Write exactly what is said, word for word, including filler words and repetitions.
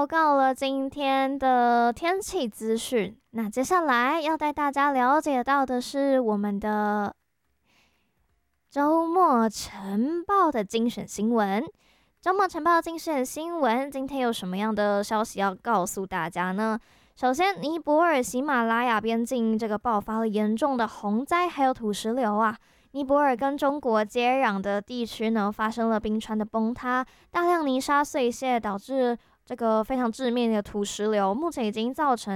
报告了今天的天气资讯。那接下来要带大家了解到的是我们的周末晨报的精选新闻。周末晨报精选新闻，今天有什么样的消息要告诉大家呢？首先，尼泊尔喜马拉雅边境这个爆发了严重的洪灾，还有土石流啊。尼泊尔跟中国接壤的地区呢，发生了冰川的崩塌，大量泥沙碎屑导致这个非常致命的土石流，目前已经造成